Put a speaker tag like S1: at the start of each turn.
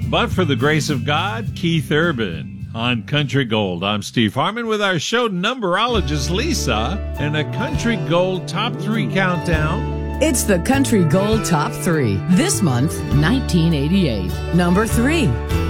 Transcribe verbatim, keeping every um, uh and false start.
S1: But for the grace of God, Keith Urban. On Country Gold, I'm Steve Harmon with our show numberologist Lisa and a Country Gold Top three Countdown.
S2: It's the Country Gold Top three. This month, nineteen eighty-eight. Number three.